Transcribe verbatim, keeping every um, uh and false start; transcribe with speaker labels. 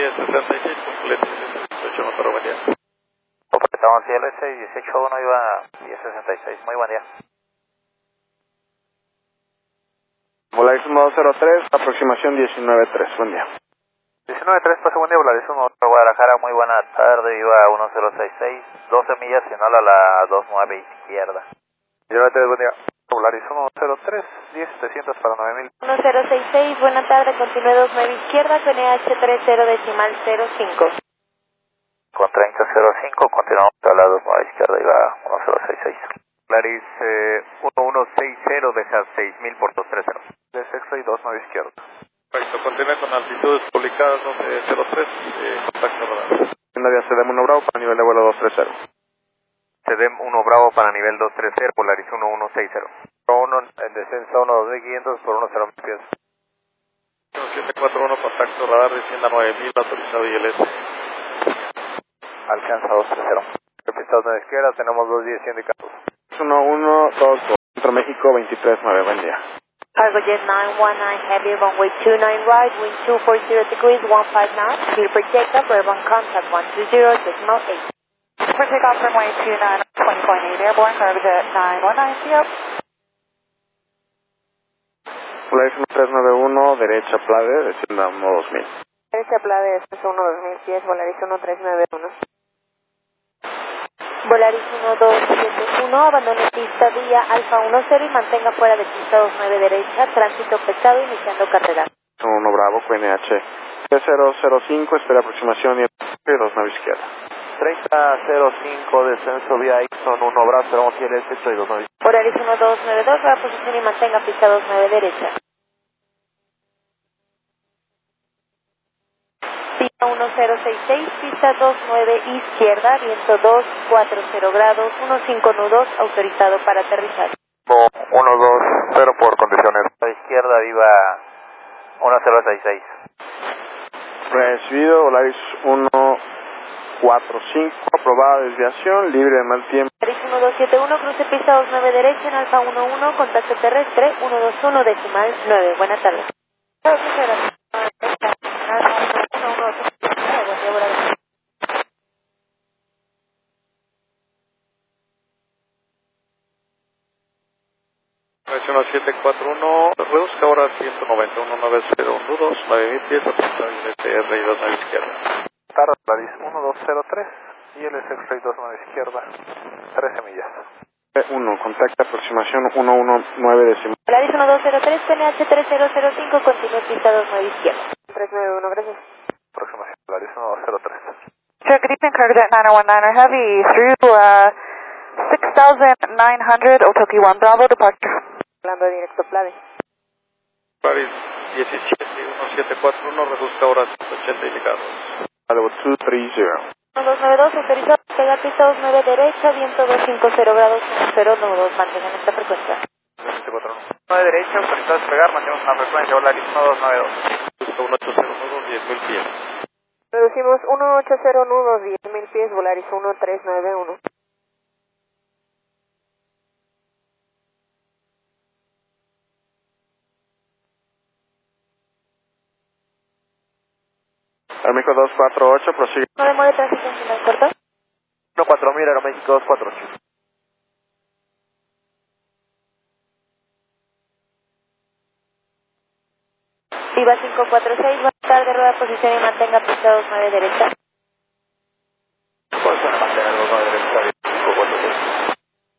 Speaker 1: diez sesenta y seis, completo dieciocho, motor, buen día.
Speaker 2: Completamos I L S dieciocho uno, iba diez sesenta y seis, muy buen día.
Speaker 3: Volaris uno cero tres, aproximación diecinueve tres, buen día.
Speaker 2: diecinueve tres, pase buen día, Volaris uno, Guadalajara, muy buena tarde, iba uno cero seis seis, doce millas, final a la dos nueve izquierda.
Speaker 1: diecinueve tres, buen día. Volaris uno cero tres, diez setecientos para nueve mil.
Speaker 4: uno cero seis seis, buena tarde, continúe dos nueve izquierda con E H treinta decimal cero cinco.
Speaker 2: Con treinta cero cinco, continuamos a la dos nueve izquierda, iba uno cero seis seis.
Speaker 1: Volaris eh, uno uno seis cero, deja seis mil por dos tres cero. De sexta y dos nueve izquierda. Perfecto, continúe con altitudes publicadas doce cero tres, eh, contacto radar.
Speaker 3: Nadia C D M uno Bravo para nivel de vuelo dos tres cero.
Speaker 1: C D M uno Bravo para nivel dos tres cero, Volaris uno uno seis cero.
Speaker 2: uno en descenso uno dos mil quinientos por uno cero pies.
Speaker 1: uno siete cuatro uno, contacto radar, descienda nueve mil, autorizado I L S.
Speaker 2: Alcanza dos tres cero. Pistados de la izquierda, tenemos dos diez indicados.
Speaker 3: uno uno dos, Centro México veintitrés nueve, buen día.
Speaker 4: Cargojet nine one nine Heavy, runway two nine right, wind two four zero degrees, one five knots, clear for takeoff, airborne contact one two zero decimal eight.
Speaker 5: For takeoff runway two nine, twenty point eight, airborne, Cargojet nine one nine, C O.
Speaker 3: Volaris uno tres nueve uno, derecha Plade, descienda uno dos mil.
Speaker 4: Derecha Plade, es uno dos mil pies, Volaris uno tres nueve uno. Volaris uno dos siete uno, abandone pista vía Alfa uno cero y mantenga fuera de pista dos nueve derecha, tránsito pesado iniciando carrera.
Speaker 3: uno Bravo con N H cero cero cinco, espera aproximación y dos nueve izquierda.
Speaker 2: treinta cero cinco, descenso vía Ixon uno Bravo, esperamos I L S y dos nueve.
Speaker 4: Volaris uno dos nueve dos, va a posición y mantenga pista dos nueve derecha. Pista uno cero seis seis, pista dos nueve izquierda, viento dos cuatro cero grados, uno cinco nudos, autorizado para aterrizar.
Speaker 2: uno dos cero por condiciones. A la izquierda, viva uno cero seis seis.
Speaker 3: Recibido, Volaris uno cuatro cinco, aprobada desviación, libre de mal tiempo.
Speaker 4: Volaris uno dos siete uno, cruce pista dos nueve derecha en Alfa uno uno, contacto terrestre uno dos uno decimal nueve. Buenas tardes.
Speaker 1: uno siete cuatro uno, reduzca ahora ciento noventa y uno nueve cero nudos, nueve mil pies, autorizado I L S R y dos nueve izquierda.
Speaker 2: Tarra, Volaris uno dos cero tres, I L S y dos nueve izquierda, trece millas.
Speaker 3: uno, contacta aproximación uno uno nueve decimal.
Speaker 4: Volaris uno dos cero tres, P N H tres cero cero cinco, continúe pista dos nueve izquierda. tres nueve uno, gracias.
Speaker 2: Aproximación, Volaris uno dos cero tres.
Speaker 5: Sure, good evening, Cargojet nine one nine Heavy, through uh, six thousand nine hundred, Otoki one Bravo, departure.
Speaker 4: Hablando directo, Plade.
Speaker 1: Volaris diecisiete uno siete cuatro uno, reduzca ahora ciento ochenta indicados.
Speaker 3: Level dos tres cero.
Speaker 4: uno dos nueve dos, autorizado, pegar pista dos nueve derecha, viento dos cinco cero grados, uno cero nueve dos, mantengan esta frecuencia.
Speaker 2: siete cuatro uno. nueve derecha, autorizado a despegar, mantenemos una frecuencia, Volaris uno dos nueve dos.
Speaker 1: Reduzca uno ocho cero nudos, diez mil pies.
Speaker 4: Reducimos uno ocho cero nudos, diez mil pies, Volaris uno tres nueve uno.
Speaker 3: Aeroméxico dos cuatro ocho, prosigue.
Speaker 4: ¿No demore tráfico en final corto?
Speaker 2: uno cuatro mil, Aeroméxico dos cuatro ocho.
Speaker 4: Viva cinco cuatro seis, buenas tardes, rueda posición y mantenga pista dos nueve derecha.